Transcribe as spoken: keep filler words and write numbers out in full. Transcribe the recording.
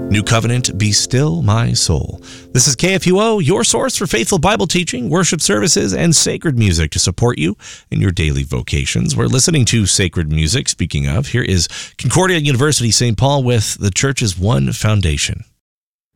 New Covenant, Be Still My Soul. This is K F U O, your source for faithful Bible teaching, worship services, and sacred music to support you in your daily vocations. We're listening to sacred music. Speaking of, here is Concordia University Saint Paul with The Church's One Foundation.